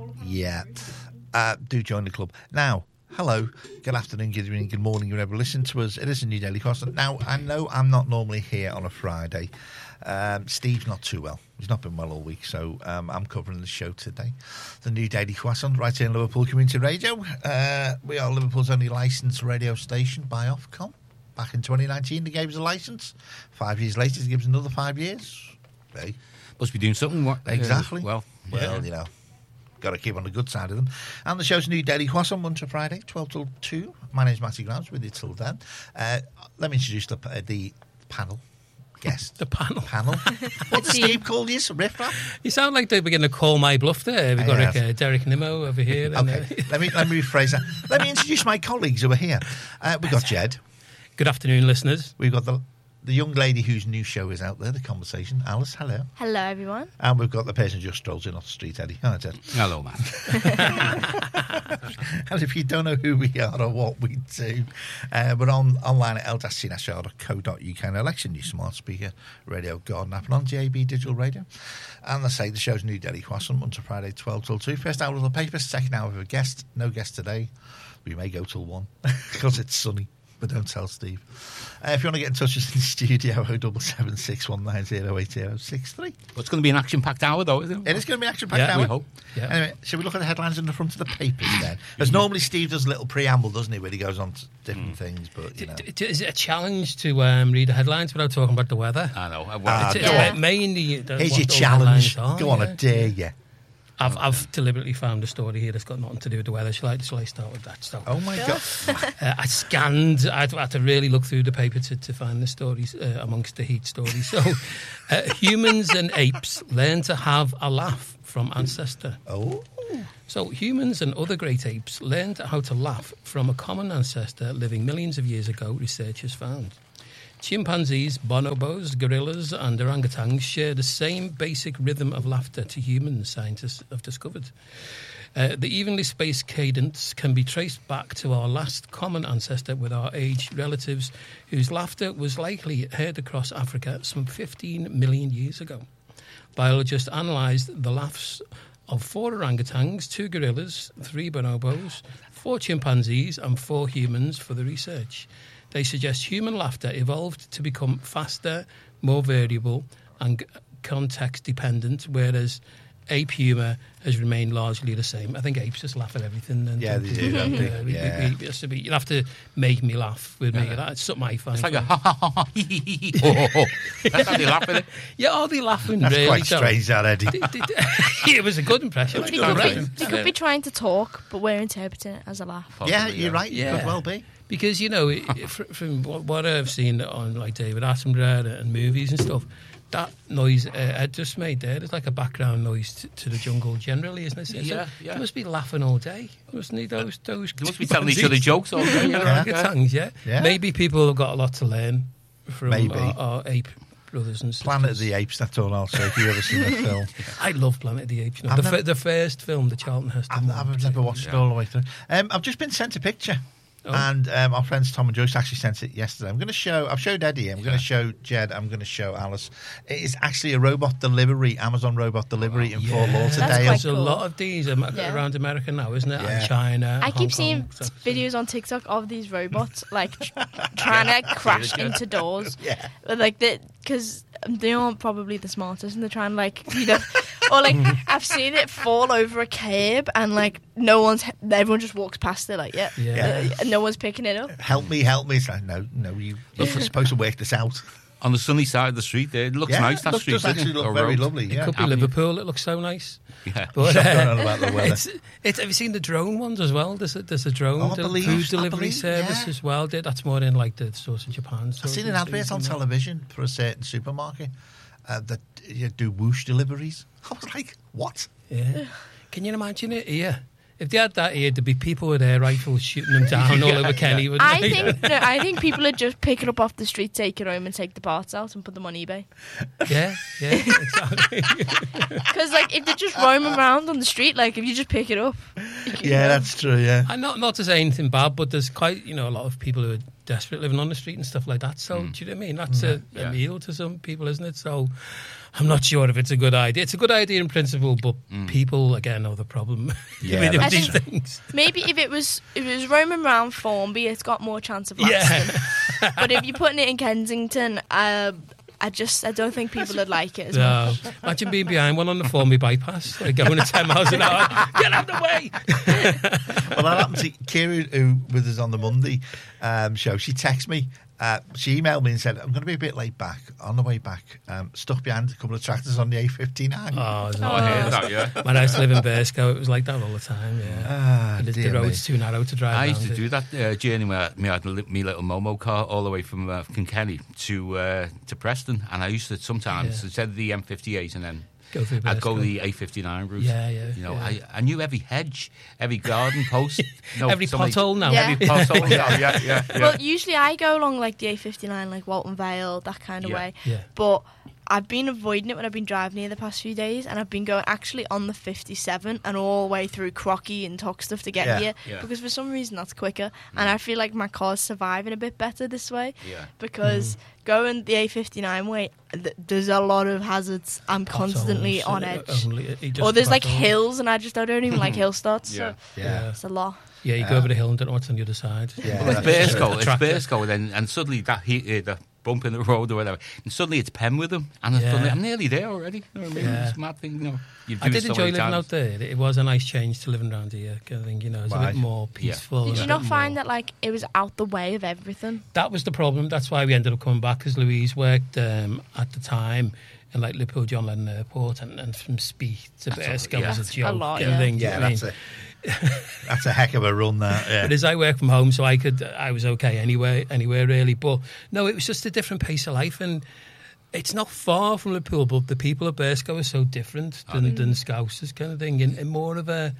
Yeah. Do join the club. Now, hello, good afternoon, good evening, good morning, whenever you listen to us. It is a new Daily Croissant. Now, I know I'm not normally here on a Friday. Steve's not too well. He's not been well all week, so I'm covering the show today. The new Daily Croissant, right here in Liverpool Community Radio. We are Liverpool's only licensed radio station by Ofcom. Back in 2019, they gave us a licence. 5 years later, they give us another 5 years. Hey. Must be doing something. Exactly. Well, you know, got to keep on the good side of them. And the show's new Daily Croissant, Monday to Friday, 12 till 2. My name's Matty Grounds, with you till then. Let me introduce the panel. Guest. The panel. What does Steve call you? Riff raff? You sound like they're beginning to call my bluff there. We've got Derek Nimmo over here. Okay, let me rephrase that. Let me introduce my colleagues who are here. We've got Jed. Good afternoon, listeners. We've got the young lady whose new show is out there, The Conversation. Alice, hello. Hello, everyone. And we've got the person who just strolls in off the street, Eddie. Hi, Jed. hello, man. And if you don't know who we are or what we do, we're online at l-cnsr.co.uk and election new smart speaker, radio, garden app, and on DAB digital radio. And I say the show's new Daily Croissant, Monday to Friday, 12 till 2. First hour of the paper, second hour of a guest. No guest today. We may go till 1 because it's sunny. But don't tell Steve. If you want to get in touch with us in the studio, 07761908063. Well, it's going to be an action-packed hour, though, isn't it? It is going to be an action-packed hour. We hope. Yeah. Anyway, shall we look at the headlines in the front of the papers then? As normally Steve does a little preamble, doesn't he, where he goes on to different things, but, you know. Is it a challenge to read the headlines without talking about the weather? I know. Mainly. Here's your challenge. Go on, I dare you. I've deliberately found a story here that's got nothing to do with the weather. Shall I start with that? So, oh, my God. I scanned. I had to really look through the paper to find the stories amongst the heat stories. So, humans and apes learn to have a laugh from ancestor. Oh. So, humans and other great apes learned how to laugh from a common ancestor living millions of years ago, researchers found. Chimpanzees, bonobos, gorillas and orangutans share the same basic rhythm of laughter to humans, scientists have discovered. The evenly spaced cadence can be traced back to our last common ancestor with our aged relatives, whose laughter was likely heard across Africa some 15 million years ago. Biologists analysed the laughs of 4 orangutans, 2 gorillas, 3 bonobos, 4 chimpanzees and 4 humans for the research. They suggest human laughter evolved to become faster, more variable and context-dependent, whereas ape humour has remained largely the same. I think apes just laugh at everything. And yeah, they do, don't they? You'll have to make me laugh with me. That's something I find. It's like a ha-ha-ha. That's how they laugh at it. Yeah, are they laughing? That's really, quite strange, that, Eddie. It was a good impression. They could be trying to talk, but we're interpreting it as a laugh. Possibly, yeah, you're right. Yeah. Could well be. Because, you know, from what I've seen on, like, David Attenborough and movies and stuff, that noise Ed just made there is like a background noise to the jungle generally, isn't it? Yeah. They must be laughing all day, mustn't he? Those they must be telling each other jokes all day. Orangutans, yeah. Maybe people have got a lot to learn from our ape brothers and sisters. Planet of the Apes, that's all I'll say, if you've ever seen the film. I love Planet of the Apes. You know, the first film, the Charlton Heston. I've never watched it all the way through. I've just been sent a picture. Oh. And our friends Tom and Joyce actually sent it yesterday. I've showed Eddie, I'm going to show Jed, I'm going to show Alice. It is actually a robot delivery, Amazon robot delivery in Fort Lauderdale. There's a lot of these around America now, isn't it? And China. I keep seeing videos on TikTok of these robots like trying to crash into doors. Yeah. Because they aren't probably the smartest and they're trying or I've seen it fall over a curb and everyone just walks past it and no one's picking it up. Help me. It's like, no, you're supposed to work this out. On the sunny side of the street there, it looks nice, that street. It does actually look very lovely. It could be Liverpool, it looks so nice. Yeah. But, going on about the weather. Have you seen the drone ones as well? There's a drone food delivery service as well. That's more in like the sort of Japan. I've seen an advert on television for a certain supermarket that do whoosh deliveries. I was like, what? Yeah. Can you imagine it here? If they had that here, there'd be people with air rifles shooting them down all over Kenny, wouldn't they? I think people would just pick it up off the street, take it home and take the parts out and put them on eBay. Yeah, exactly. Because, if they're just roaming around on the street, if you just pick it up. That's true, yeah. And not to say anything bad, but there's quite, a lot of people who are desperate living on the street and stuff like that. So, do you know what I mean? That's a meal to some people, isn't it? So, I'm not sure if it's a good idea. It's a good idea in principle, but people, again, know the problem with these things. Maybe if it was roaming around Formby, it's got more chance of lasting. But if you're putting it in Kensington, I don't think people would like it as much. Imagine being behind one on the Formby bypass, like going at 10 miles an hour. Get out of the way! Well, that happened to Kira, who was us on the Monday show. She texted me. She emailed me and said, I'm going to be a bit late back. On the way back, stuck behind a couple of tractors on the A59. Oh, it's I heard that, yeah. When I used to live in Burscough, it was like that all the time, the road's too narrow to drive I used to around do that journey where I had my little Momo car all the way from Kilkenny to Preston, and I used to sometimes, instead of the M58 and then I'd go the A59 route. I knew every hedge, every garden post. Every pothole now. Yeah. Every pothole now, yeah. Well, usually I go along like the A59, like Walton Vale, that kind of way. Yeah. But I've been avoiding it when I've been driving here the past few days, and I've been going actually on the 57 and all the way through Crocky and Toxteth to get here, because for some reason that's quicker, and I feel like my car's surviving a bit better this way, because going the A59 way, there's a lot of hazards. I'm constantly on edge. Or there's like hills, and I don't even like hill starts, so it's a lot. Yeah, you go over the hill and don't know what's on the other side. Yeah, Well, it's Burscough, and suddenly the bump in the road or whatever, and suddenly it's Penwitham, and I'm nearly there already. You know what I mean? It's a mad thing, I did enjoy living out there. It was a nice change to living around here, kind of thing, It's a bit more peaceful. Did you not find that like it was out the way of everything? That was the problem. That's why we ended up coming back, because Louise worked at the time in like Liverpool John Lennon Airport, and from Speed to Burscough was a joke. A lot, That's a heck of a run, that. Yeah. But as I work from home, so I was okay anywhere really. But no, it was just a different pace of life, and it's not far from Liverpool, but the people of Burscough are so different than Scousers, kind of thing, in more of a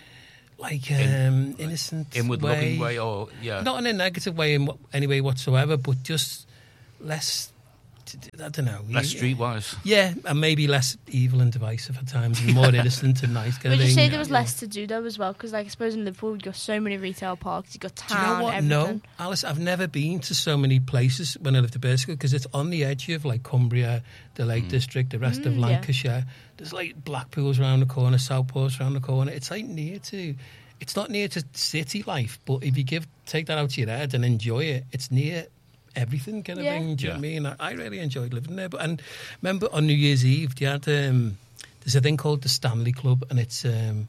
innocent inward-looking way, or not in a negative way in any way whatsoever, but just less. I don't know. Less streetwise. Yeah, and maybe less evil and divisive at times, and more innocent and nice. Would you say there was less to do though as well? Because like I suppose in Liverpool you've got so many retail parks, you've got town, do you know what? everything. No, Alice, I've never been to so many places when I lived in Burscough, because it's on the edge of like Cumbria, the Lake District, the rest of Lancashire. There's like Blackpool's around the corner, Southport's around the corner. It's like it's not near to city life, but if you take that out of your head and enjoy it, it's near everything kind of thing. Do you know what I mean? I really enjoyed living there. And remember on New Year's Eve, you had there's a thing called the Stanley Club, and it's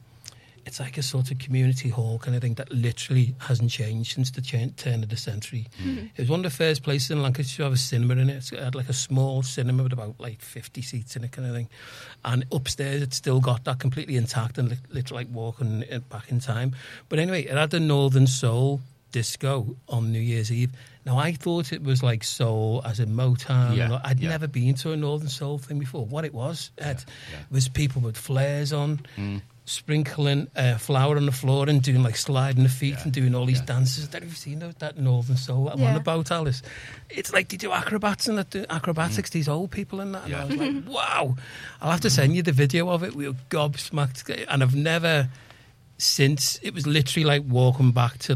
like a sort of community hall kind of thing that literally hasn't changed since the turn of the century. It was one of the first places in Lancashire to have a cinema in it. It had like a small cinema with about like 50 seats in it kind of thing. And upstairs it's still got that completely intact and literally like walking back in time. But anyway, it had a Northern Soul disco on New Year's Eve. Now, I thought it was like soul, as in Motown. I'd never been to a Northern Soul thing before. What it was, Ed, was people with flares on, sprinkling flour on the floor and doing like sliding the feet and doing all these dances. Have you seen that Northern Soul that I'm on about, Alice? It's like they do acrobats and do acrobatics, these old people in that. And I was like, wow. I'll have to send you the video of it. We were gobsmacked. And I've never... Since it was literally like walking back to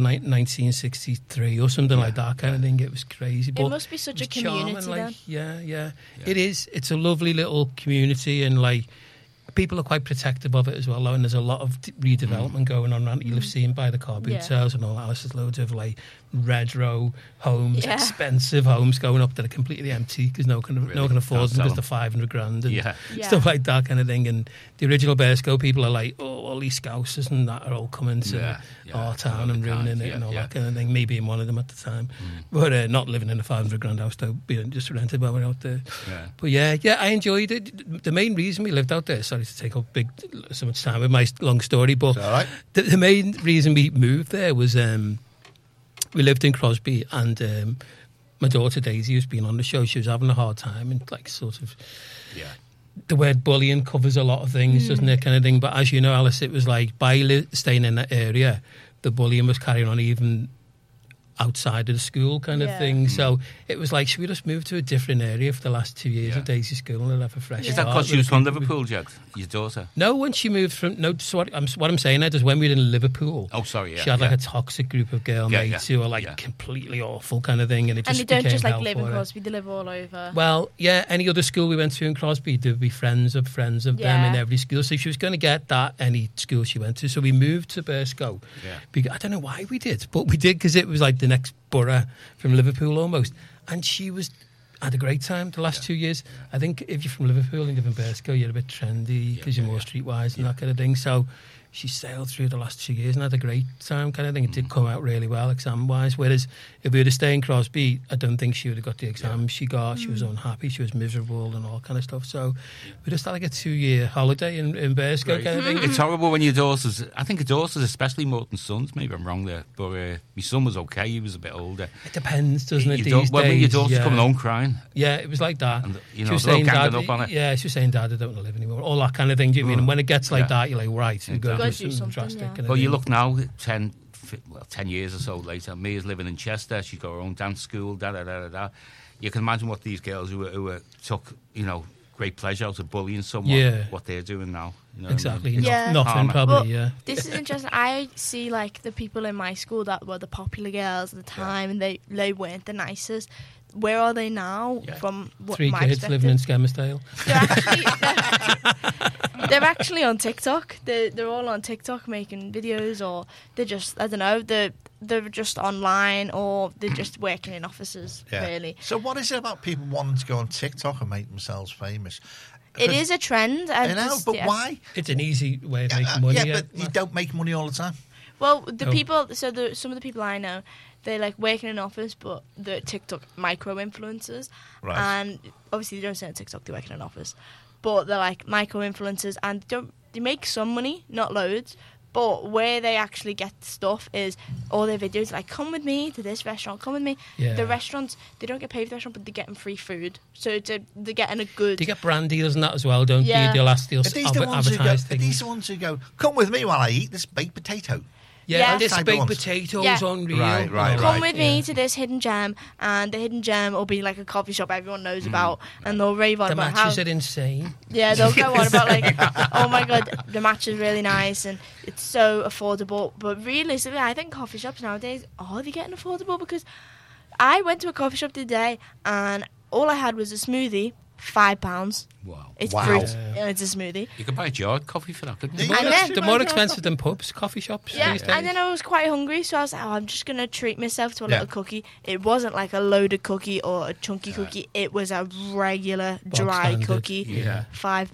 1963 or something like that kind of thing. It was crazy. But it must be such a community then. Yeah. It is. It's a lovely little community, and like people are quite protective of it as well. And there's a lot of redevelopment going on around. You'll have seen by the car boot sales and all that. There's loads of like retro homes, expensive homes going up that are completely empty because no one can afford them because they're 500 grand and stuff like that kind of thing. And the original Burscough people are like, all these Scousers and that are all coming to our town and ruining it and all that kind of thing. Me being one of them at the time, but not living in a 500 grand house, though, being just rented while we're out there. But I enjoyed it. The main reason we lived out there, sorry to take up so much time with my long story, but the main reason we moved there was we lived in Crosby, and my daughter Daisy, who's been on the show, she was having a hard time, and like sort of the word bullying covers a lot of things, doesn't it, kind of thing. But as you know, Alice, it was like by staying in that area, the bullying was carrying on even outside of the school kind of thing. So it was like, should we just move to a different area for the last 2 years of Daisy School and have a fresh Is that because she was from Liverpool, Jed, your daughter? No, when she moved from... No, so what I'm saying, Ed, is when we were in Liverpool... Oh, sorry, she had like a toxic group of girl mates who were like completely awful kind of thing. And it just became they don't just like hell live in for her. Crosby, they live all over. Well, yeah, any other school we went to in Crosby, there would be friends of them in every school. So she was going to get that any school she went to. So we moved to Burscough. Yeah. I don't know why we did, but we did because it was like the next borough from Liverpool almost. And she had a great time the last 2 years. I think if you're from Liverpool and you live in Burscough, you're a bit trendy because you're more streetwise and that kind of thing. So she sailed through the last 2 years and had a great time kind of thing. It did come out really well exam-wise. Whereas if we were to stay in Crosby, I don't think she would have got the exam she got. She was unhappy, she was miserable and all kind of stuff. So we just had like a 2-year holiday in Burscough kind of thing. It's horrible when your daughters... I think your daughters, especially more than sons, maybe I'm wrong there, but my son was okay, he was a bit older. It depends, doesn't it, these days? When your daughter's coming home crying. Yeah, it was like that. And, she was saying, Dad, up on it. Yeah, she was saying, Dad, I don't want to live anymore. All that kind of thing, do you mean? And when it gets like that, you're like, right, we've got to do something drastic. Yeah. Well, you look now, 10 years or so later, Mia's living in Chester, she's got her own dance school, You can imagine what these girls who took, great pleasure out of bullying someone, what they're doing now. You know exactly. I mean? Nothing, probably, This is interesting. I see, like, the people in my school that were the popular girls at the time, and they weren't the nicest. Where are they now? From what 3 kids living in Skelmersdale. They're actually on TikTok. They're all on TikTok making videos, or they're just, I don't know, they're just online, or they're just working in offices, really. So what is it about people wanting to go on TikTok and make themselves famous? It is a trend. I know, but why? It's an easy way of making money. Yeah, but you don't make money all the time. Well, some of the people I know, they like work in an office, but they're TikTok micro-influencers. Right. And obviously they don't say on TikTok they work in an office. But they're like micro-influencers, and they make some money, not loads. But where they actually get stuff is all their videos, like, come with me to this restaurant, come with me. Yeah. The restaurants, they don't get paid for the restaurant, but they're getting free food. So they're getting a good... They get brand deals and that as well, don't you? They'll advertise things. Are these the ones who go, come with me while I eat this baked potato? Yeah, this baked potato's unreal. Right. Come with me to this hidden gem, and the hidden gem will be like a coffee shop everyone knows about, and they'll rave on about how... The matches are insane. Yeah, they'll go on about like, oh my god, the match is really nice, and it's so affordable. But realistically, I think coffee shops nowadays, are they getting affordable? Because I went to a coffee shop the other day, and all I had was a smoothie, £5. Wow. It's fruit. It's a smoothie. You can buy a jar of coffee for that, couldn't you? They're more expensive than pubs, coffie shops. Yeah, and then I was quite hungry, so I was like, I'm just going to treat myself to a little cookie. It wasn't like a loaded cookie or a chunky cookie. It was a regular dry cookie. Yeah. £5.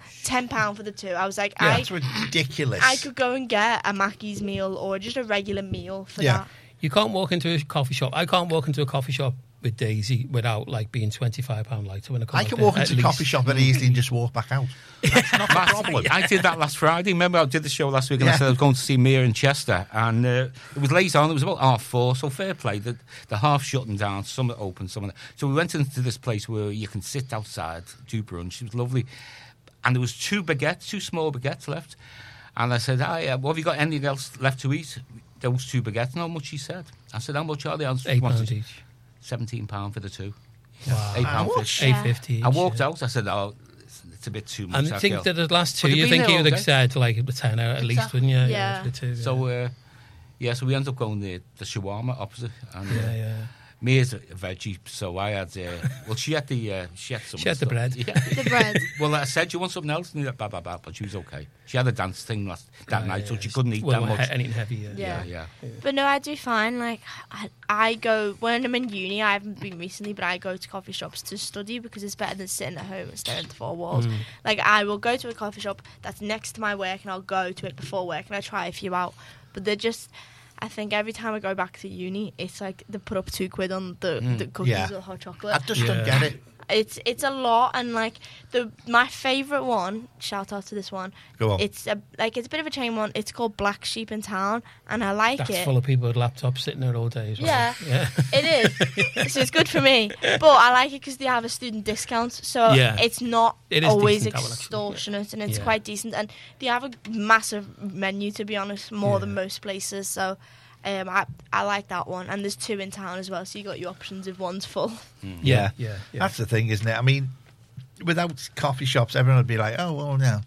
£10 for the two. I was like, that's ridiculous. I could go and get a Mackey's meal or just a regular meal for that. You can't walk into a coffee shop. I can't walk into a coffee shop with Daisy without like being £25 lighter when I come I can walk into a coffee shop very easily and just walk back out. That's not a problem. I did that last Friday. Remember, I did the show last week and I said I was going to see Mia in Chester, and it was late on. It was about 4:30, so fair play. The half shutting down, some are open, some are not. So we went into this place where you can sit outside, do brunch. It was lovely, and there was 2 small baguettes left. And I said, well, have you got anything else left to eat? Those 2 baguettes. And how much she said? I said, how much are they? £8 each. £17 for the 2. Wow. £8.50. I walked out. I said, it's a bit too much. And I think that the last 2, you think you would have said like a 10 out at least, wouldn't you? Yeah. For the 2, So, so we ended up going the shawarma opposite. And, Mia's a veggie, so I had. She had the. She had the bread. Yeah. The bread. Well, I said, "Do you want something else?" And but she was okay. She had a dance thing that night, so she couldn't eat that much. Anything heavy. Yeah. But no, I do find like I go when I'm in uni. I haven't been recently, but I go to coffee shops to study because it's better than sitting at home and staring at the 4 walls. Like I will go to a coffee shop that's next to my work, and I'll go to it before work, and I try a few out. But they're just. I think every time I go back to uni, it's like they put up £2 on the cookies or hot chocolate. I just don't get it. It's a lot, and like my favourite one. Shout out to this one. Go on. It's a bit of a chain one. It's called Black Sheep in Town, and I like it. That's full of people with laptops sitting there all day as well. Yeah, it is. So it's good for me, but I like it because they have a student discount, so it's not always extortionate, and it's quite decent. And they have a massive menu, to be honest, more than most places. So I like that one, and there's 2 in town as well, so you got your options if one's full. Yeah. That's the thing, isn't it? I mean, without coffee shops, everyone would be like, oh, well, now,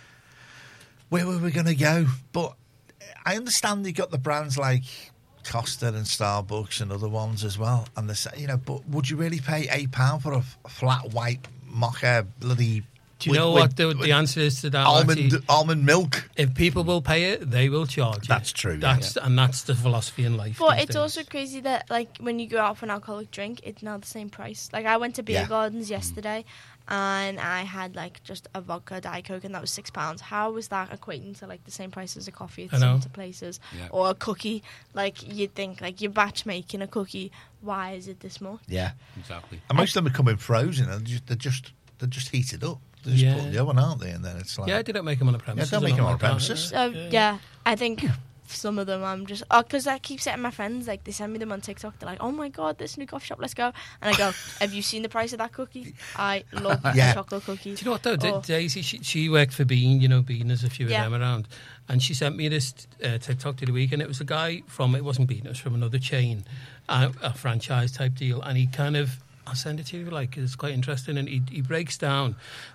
where were we going to go? But I understand you got the brands like Costa and Starbucks and other ones as well, and but would you really pay £8 for a flat white mocha bloody? Do you know what the answer is to that? Almond milk. If people will pay it, they will charge. That's true. And that's the philosophy in life. But it's also crazy that like when you go out for an alcoholic drink, it's now the same price. Like I went to Beer Gardens yesterday, and I had like just a vodka Diet Coke, and that was £6. How was that equating to like the same price as a coffee at some places or a cookie? Like you'd think like you're batch making a cookie. Why is it this much? Yeah, exactly. And most of them are coming frozen, and they're just heated up. They just put in the oven, aren't they? And then it's like... Yeah, they don't make them on the premises. Yeah, they don't make them on the premises. I think some of them I'm just... because I keep setting my friends, like, they send me them on TikTok. They're like, oh, my God, this new coffee shop, let's go. And I go, have you seen the price of that cookie? I love chocolate cookies. Do you know what, though? Daisy, she worked for Bean, Bean, there's a few of them around. And she sent me this TikTok the other week, and it was a guy from... It wasn't Bean, it was from another chain, a franchise-type deal. And he kind of... I'll send it to you, like, it's quite interesting. And he breaks down...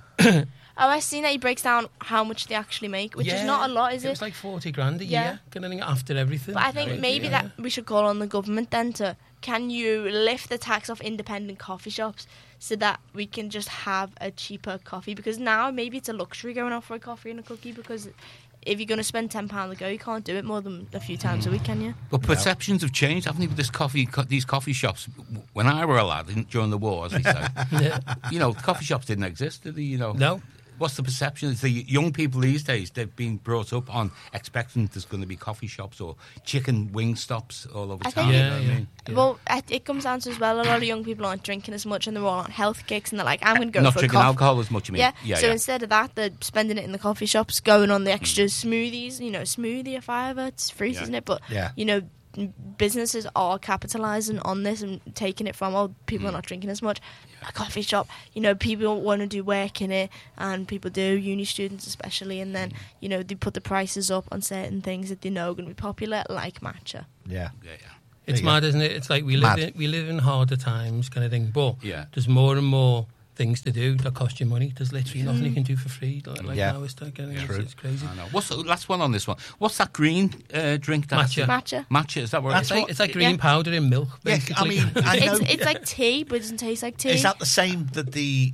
I've seen that he breaks down how much they actually make, which is not a lot, is it? It's like 40 grand a year, kind of thing, after everything. But I think maybe that we should call on the government then to, can you lift the tax off independent coffee shops so that we can just have a cheaper coffee? Because now maybe it's a luxury going out for a coffee and a cookie, because if you're going to spend £10 a go, you can't do it more than a few times a week, can you? But perceptions have changed, haven't they, with these coffee shops? When I were a lad, during the war, as we say, coffee shops didn't exist, did they? No. What's the perception? It's the young people these days, they've been brought up on expecting there's going to be coffee shops or chicken wing stops all over town. Well, it comes down to as well, a lot of young people aren't drinking as much and they're all on health kicks and they're like, I'm going to go not for a drinking coffee. alcohol as much, I mean. So instead of that, they're spending it in the coffee shops, going on the extra smoothies, smoothie, a £5, it's fruit, isn't it? But, businesses are capitalising on this and taking it from, people are not drinking as much. A coffee shop, people want to do work in it, and people do, uni students especially, and then, they put the prices up on certain things that they know are going to be popular, like matcha. Yeah. It's mad, isn't it? It's like we live in harder times kind of thing, but there's more and more things to do that cost you money. There's literally nothing you can do for free. Now it's crazy. I know. What's the last one on this one? What's that green drink? Matcha. Is that what it's like green powder in milk. Basically. Yeah, I know. It's like tea, but it doesn't taste like tea. Is that the same that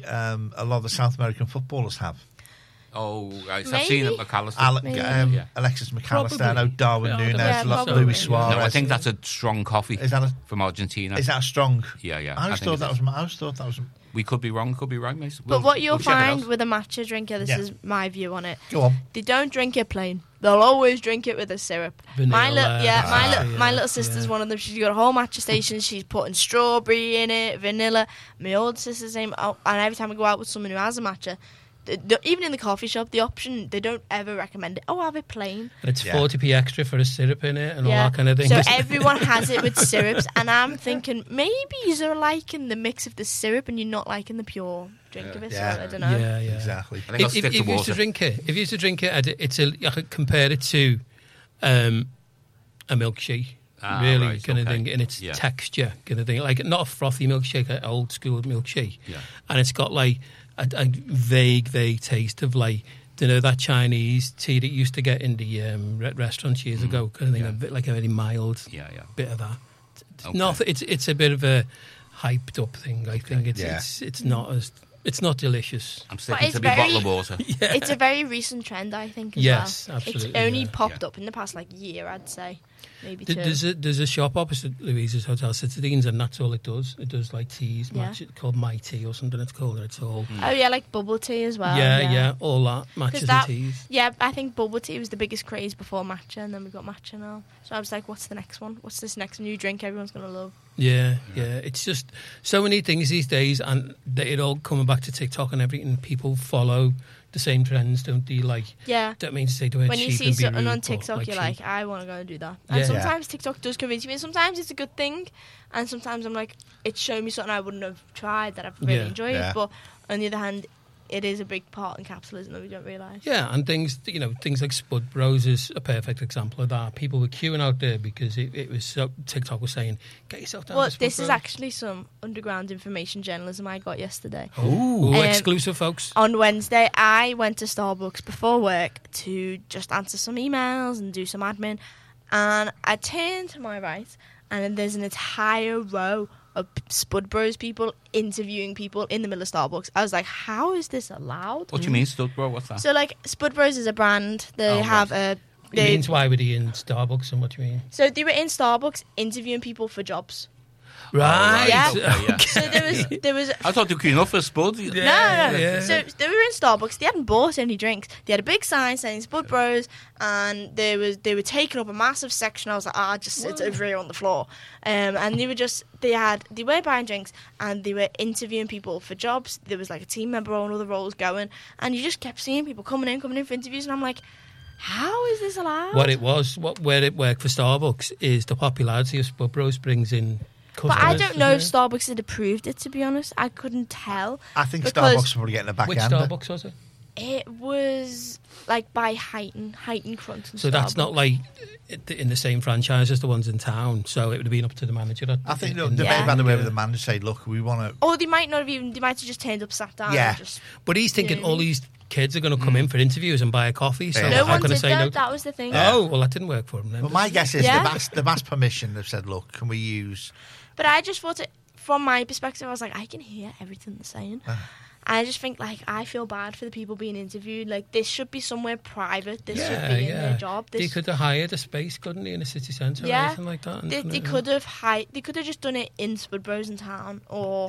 a lot of the South American footballers have? Oh, I've seen it, McAllister. Alexis McAllister, I know Darwin Núñez, Luis Suarez. No, I think that's a strong coffee from Argentina. Is that a strong? Yeah. I always thought that was. We could be wrong, could be right, mate. But what you'll find with a matcha drinker, this is my view on it. Go on. They don't drink it plain. They'll always drink it with a syrup. Vanilla, my little sister's one of them. She's got a whole matcha station. She's putting strawberry in it, vanilla. My older sister's same. And every time I go out with someone who has a matcha, even in the coffee shop, the option, they don't ever recommend it. Have it plain. And it's 40p extra for a syrup in it and all that kind of thing. So everyone has it with syrups, and I'm thinking maybe you're liking the mix of the syrup and you're not liking the pure drink of it. So I don't know. Yeah, exactly. I think if you used to drink it, I could compare it to a milkshake. Really, kind of thing, in its texture, kind of thing, like not a frothy milkshake, an old school milkshake, and it's got like a vague taste of like, that Chinese tea that you used to get in the restaurants years ago, kind of thing, a bit like a very mild bit of that. It's a bit of a hyped up thing. I think it's not delicious. I'm sticking to the bottle of water. It's a very recent trend, I think. Yes, absolutely. It's only popped up in the past year, I'd say. Maybe two. There's a shop opposite Louise's Hotel Citadines, and that's all it does. It does like teas, called My Tea or something. It's called. It's all. Like bubble tea as well. Yeah, all that matchas and teas. Yeah, I think bubble tea was the biggest craze before matcha, and then we got matcha now. So I was like, what's the next one? What's this next new drink everyone's gonna love? Yeah. It's just so many things these days, and it all coming back to TikTok and everything. People follow the same trends, don't they? Don't mean to say the word when you cheap see and be something rude, on TikTok, you're like, I want to go and do that. And sometimes TikTok does convince me. Sometimes it's a good thing, and sometimes I'm like, it's showing me something I wouldn't have tried that I've really enjoyed. But on the other hand, it is a big part in capitalism that we don't realise. Yeah, and things like Spud Bros is a perfect example of that. People were queuing out there because it was so, TikTok was saying, get yourself down to Spud this Bros. is actually some underground information journalism I got yesterday. Ooh, exclusive, folks. On Wednesday, I went to Starbucks before work to just answer some emails and do some admin, and I turned to my right, and then there's an entire row of Spud Bros people interviewing people in the middle of Starbucks. I was like, how is this allowed? What do you mean, Spud Bro? What's that? So, like, Spud Bros is a brand. They have a... It means why were they in Starbucks, and what do you mean? So they were in Starbucks interviewing people for jobs. Right. Yeah. Okay, yeah. So there was. I thought they were queuing up for Spud. No. So they were in Starbucks. They hadn't bought any drinks. They had a big sign saying Spud Bros, and they were taking up a massive section. I was like, just sit over here on the floor. And they were buying drinks, and they were interviewing people for jobs. There was like a team member on other roles going, and you just kept seeing people coming in for interviews, and I'm like, how is this allowed? Where it worked for Starbucks is the popularity of Spud Bros brings in customers. But I don't know if Starbucks had approved it, to be honest. I couldn't tell. I think Starbucks was probably getting a backhander. Which Starbucks was it? It was like by Heighton Crunch. So that's not like in the same franchise as the ones in town. So it would have been up to the manager. I think they may have had a way with the manager say, look, we want to... Or they might not have even... They might have just turned up, sat down. Yeah. And just, but he's thinking all these kids are going to come in for interviews and buy a coffee. So no one did say that. No. That was the thing. Oh, well, that didn't work for him then. Well, my guess is they've asked permission. They've said, look, can we use... But I just thought, from my perspective, I was like, I can hear everything they're saying. I just think, like, I feel bad for the people being interviewed. Like, this should be somewhere private. This should be in their job. They could have hired a space, couldn't they, in a city centre or anything like that? They could have just done it in Spud Bros in town, or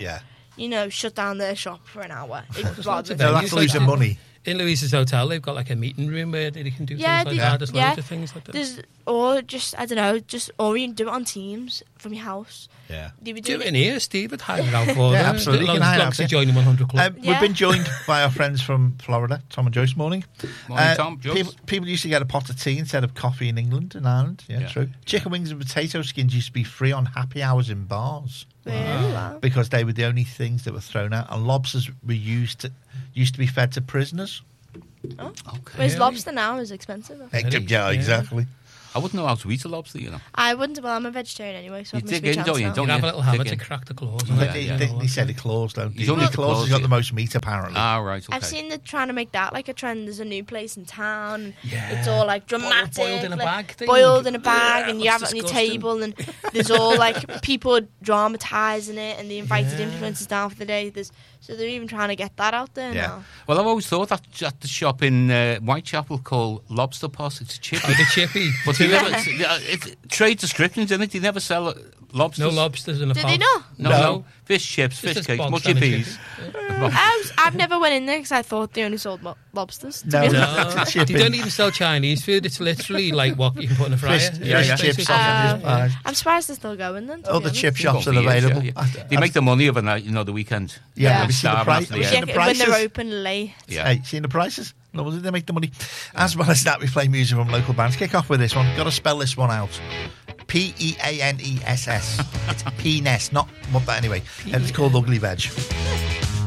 shut down their shop for an hour. That's losing money. In Louise's hotel, they've got like a meeting room where they can do things like that. There's loads of things like that. Or just, I don't know, or you can do it on Teams from your house. Yeah. Do it in here, Steve would hire it out for them. Absolutely. As long as joining 100 Club. We've been joined by our friends from Florida, Tom and Joyce. Morning. Morning, Tom. Joyce. People used to get a pot of tea instead of coffee in England and Ireland. Yeah, true. Chicken wings and potato skins used to be free on happy hours in bars. Wow. Because they were the only things that were thrown out, and lobsters were used to be fed to prisoners. Oh. Okay. Whereas lobster now is expensive. Yeah, exactly. I wouldn't know how to eat a lobster, you know. I wouldn't. Well, I'm a vegetarian anyway, so you I've missed my chance. Don't you have a little hammer to crack the claws. They said the claws, don't they? The claws has got the most meat, apparently. Ah, right, okay. I've seen them trying to make that like a trend. There's a new place in town. It's all like dramatic. Boiled in a bag thing. Boiled in a bag, and you have it on your table, and there's all like people dramatising it, and the invited influencers down for the day. So they're even trying to get that out there now. Well, I've always thought that at the shop in Whitechapel called Lobster Posse, it's a chippy. Oh, the chippy. But it's trade descriptions, isn't it? They never sell lobsters. No lobsters in a pot. Did they not? No. Fish chips, fish cakes, much chippies. I've never went in there because I thought they only sold lobsters. No. They don't even sell Chinese food. It's literally like what you can put in a fryer. Fish chips. I'm surprised they're still going then. All the chip shops are available. They make the money of the weekend. Yeah. Have you seen the prices? When they're open late. Yeah. Hey, seen the prices? No, they make the money. As well as that, we play music from local bands. Kick off with this one. Got to spell this one out. Peaness. It's Peaness, not what that anyway. And it's called Ugly Veg.